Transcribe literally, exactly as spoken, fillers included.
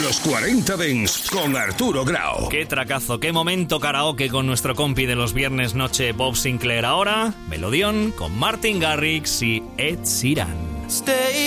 Los cuarenta Dance con Arturo Grau. Qué tracazo, qué momento karaoke con nuestro compi de los viernes noche, Bob Sinclair. Ahora, Melodión con Martin Garrix y Ed Sheeran. Stay